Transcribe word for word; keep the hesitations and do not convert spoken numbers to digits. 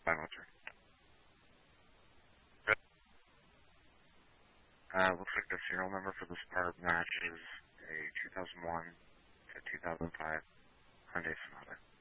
Silencer. Uh, looks like the serial number for this part matches a two thousand one to two thousand five Hyundai Sonata.